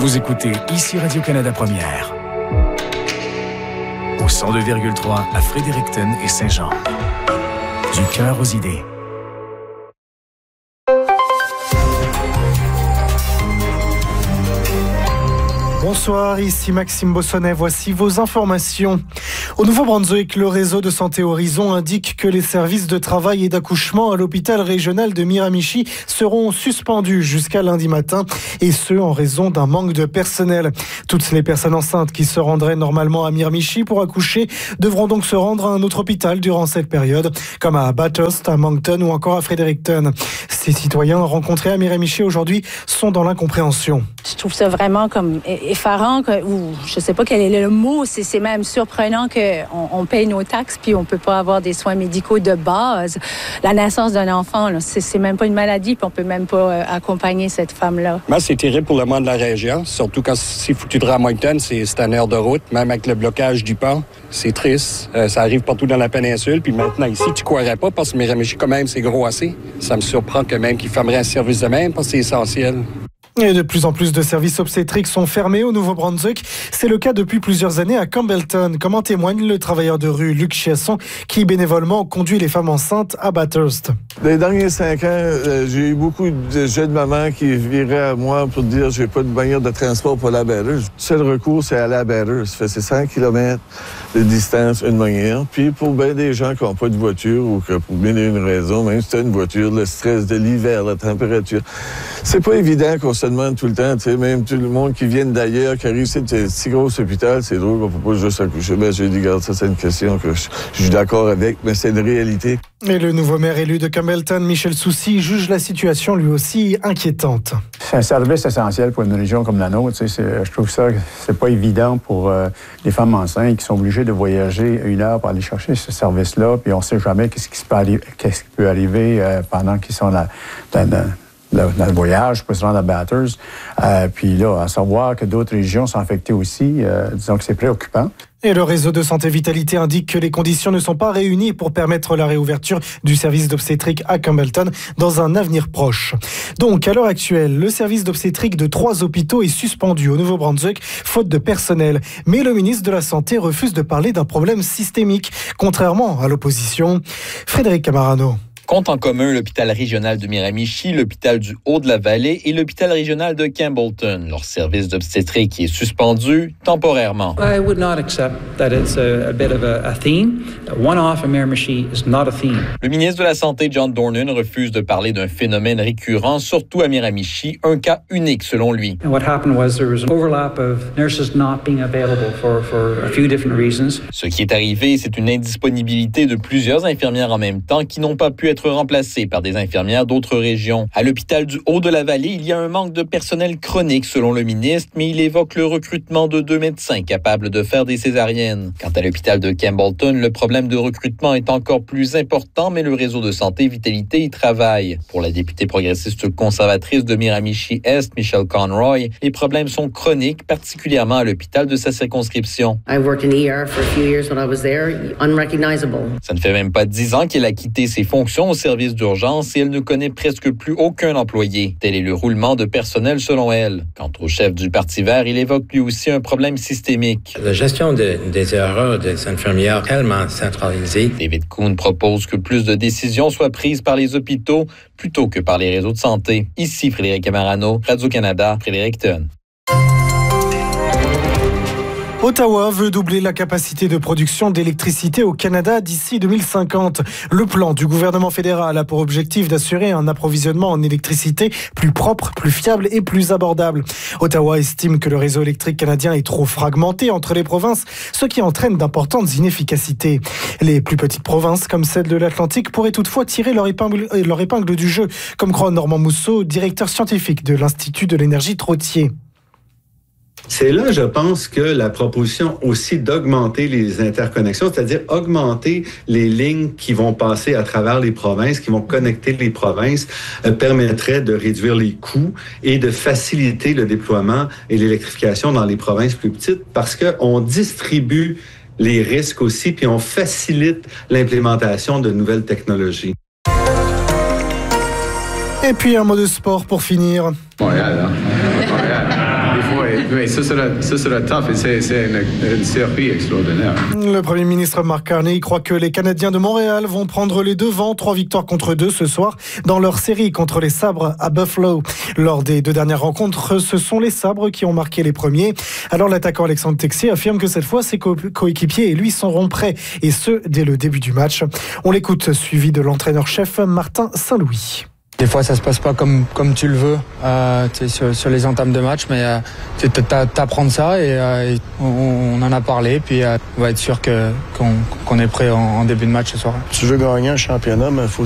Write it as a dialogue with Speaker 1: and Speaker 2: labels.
Speaker 1: Vous écoutez ici Radio-Canada Première. Au 102,3 à Fredericton et Saint-Jean. Du cœur aux idées.
Speaker 2: Bonsoir, ici Maxime Bossonnet. Voici vos informations. Au Nouveau-Brunswick, le réseau de santé Horizon indique que les services de travail et d'accouchement à l'hôpital régional de Miramichi seront suspendus jusqu'à lundi matin, et ce en raison d'un manque de personnel. Toutes les personnes enceintes qui se rendraient normalement à Miramichi pour accoucher devront donc se rendre à un autre hôpital durant cette période, comme à Bathurst, à Moncton ou encore à Fredericton. Ces citoyens rencontrés à Miramichi aujourd'hui sont dans l'incompréhension.
Speaker 3: Je trouve ça vraiment comme effarant, ou je sais pas quel est le mot, c'est même surprenant qu'on paye nos taxes puis on peut pas avoir des soins médicaux de base. La naissance d'un enfant, là, c'est même pas une maladie puis on peut même pas accompagner cette femme-là.
Speaker 4: Moi, c'est terrible pour le monde de la région, surtout quand si tu te rends à Moncton, c'est une heure de route, même avec le blocage du pont. C'est triste. Ça arrive partout dans la péninsule, puis maintenant ici, tu croirais pas parce que Miramichi, quand même, c'est gros assez. Ça me surprend que même qu'ils fermeraient un service de même parce que c'est essentiel.
Speaker 2: Et de plus en plus de services obstétriques sont fermés au Nouveau-Brunswick. C'est le cas depuis plusieurs années à Campbellton, comme en témoigne le travailleur de rue Luc Chiasson, qui bénévolement conduit les femmes enceintes à Bathurst.
Speaker 5: Dans les derniers 5 ans, j'ai eu beaucoup de jeunes mamans qui viraient à moi pour dire j'ai pas de manière de transport pour aller à Bathurst. Le seul recours, c'est aller à Bathurst. C'est 100 km de distance, une manière. Puis pour bien des gens qui n'ont pas de voiture ou que pour bien une raison, même si tu as une voiture, le stress de l'hiver, la température, c'est pas évident qu'on se demande tout le temps, tu sais, même tout le monde qui vient d'ailleurs, qui arrive ici, c'est un si gros hôpital, c'est drôle qu'on ne peut pas juste accoucher. Ben, j'ai dit, regarde, ça, c'est une question que je suis d'accord avec, mais c'est une réalité.
Speaker 2: Et le nouveau maire élu de Campbellton, Michel Soucy, juge la situation lui aussi inquiétante.
Speaker 6: C'est un service essentiel pour une région comme la nôtre. Tu sais, je trouve ça, c'est pas évident pour les femmes enceintes qui sont obligées de voyager 1 heure pour aller chercher ce service-là, puis on ne sait jamais qu'est-ce qui peut arriver pendant qu'ils sont là. Dans le voyage pour se rendre à Bathurst. Puis là, à savoir que d'autres régions sont affectées aussi, disons que c'est préoccupant.
Speaker 2: Et le réseau de santé Vitalité indique que les conditions ne sont pas réunies pour permettre la réouverture du service d'obstétrique à Campbellton dans un avenir proche. Donc, à l'heure actuelle, le service d'obstétrique de 3 hôpitaux est suspendu au Nouveau-Brunswick, faute de personnel. Mais le ministre de la Santé refuse de parler d'un problème systémique, contrairement à l'opposition. Frédéric Camarano.
Speaker 7: Comptent en commun l'hôpital régional de Miramichi, l'hôpital du Haut-de-la-Vallée et l'hôpital régional de Campbellton. Leur service d'obstétrique est suspendu temporairement.
Speaker 8: I would not accept that it's a bit of a theme. One-off in Miramichi is not a theme.
Speaker 7: Le ministre de la Santé, John Dornan, refuse de parler d'un phénomène récurrent, surtout à Miramichi, un cas unique selon lui.
Speaker 8: And what happened was there was an overlap of nurses not being available for a few different reasons.
Speaker 7: Ce qui est arrivé, c'est une indisponibilité de plusieurs infirmières en même temps qui n'ont pas pu être remplacées par des infirmières d'autres régions. À l'hôpital du Haut-de-la-Vallée, il y a un manque de personnel chronique selon le ministre, mais il évoque le recrutement de 2 médecins capables de faire des césariennes. Quant à l'hôpital de Campbellton, le problème de recrutement est encore plus important, mais le réseau de santé Vitalité y travaille. Pour la députée progressiste conservatrice de Miramichi-Est, Michelle Conroy, les problèmes sont chroniques, particulièrement à l'hôpital de sa circonscription.
Speaker 9: I worked in ER for a few years when I was there, unrecognizable.
Speaker 7: Ça ne fait même pas 10 ans qu'elle a quitté ses fonctions au service d'urgence et elle ne connaît presque plus aucun employé. Tel est le roulement de personnel selon elle. Quant au chef du Parti vert, il évoque lui aussi un problème systémique.
Speaker 10: La gestion des erreurs des infirmières tellement centralisée.
Speaker 7: David Kuhn propose que plus de décisions soient prises par les hôpitaux plutôt que par les réseaux de santé. Ici Frédéric Camarano, Radio-Canada, Fredericton.
Speaker 2: Ottawa veut doubler la capacité de production d'électricité au Canada d'ici 2050. Le plan du gouvernement fédéral a pour objectif d'assurer un approvisionnement en électricité plus propre, plus fiable et plus abordable. Ottawa estime que le réseau électrique canadien est trop fragmenté entre les provinces, ce qui entraîne d'importantes inefficacités. Les plus petites provinces, comme celle de l'Atlantique, pourraient toutefois tirer leur épingle du jeu, comme croit Normand Mousseau, directeur scientifique de l'Institut de l'énergie Trottier.
Speaker 11: C'est là, je pense, que la proposition aussi d'augmenter les interconnexions, c'est-à-dire augmenter les lignes qui vont passer à travers les provinces, qui vont connecter les provinces, permettrait de réduire les coûts et de faciliter le déploiement et l'électrification dans les provinces plus petites parce qu'on distribue les risques aussi, puis on facilite l'implémentation de nouvelles technologies.
Speaker 2: Et puis un mot de sport pour finir.
Speaker 12: Montréal, hein? Montréal. Oui, ça sera tough et c'est une série extraordinaire.
Speaker 2: Le Premier ministre Mark Carney croit que les Canadiens de Montréal vont prendre les devants, 3 victoires contre 2 ce soir dans leur série contre les Sabres à Buffalo. Lors des 2 dernières rencontres, ce sont les Sabres qui ont marqué les premiers. Alors l'attaquant Alexandre Texier affirme que cette fois, ses coéquipiers et lui seront prêts, et ce, dès le début du match. On l'écoute, suivi de l'entraîneur-chef Martin Saint-Louis.
Speaker 13: Des fois, ça se passe pas comme tu le veux sur les entames de match, mais t'apprends ça et on en a parlé. Puis on va être sûr qu'on est prêt en début de match ce soir.
Speaker 14: Tu veux gagner un championnat, mais il faut